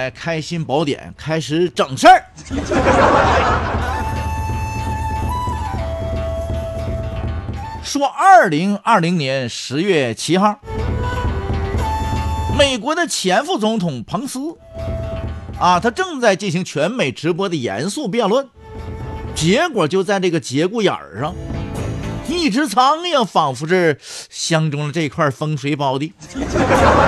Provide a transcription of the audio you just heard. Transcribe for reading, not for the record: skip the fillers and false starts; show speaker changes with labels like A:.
A: 开开心宝典，开始整事儿。说2020年10月7号，美国的前副总统彭斯他正在进行全美直播的严肃辩论，结果就在这个节骨眼儿上，一只苍蝇仿佛是相中了这块风水宝地，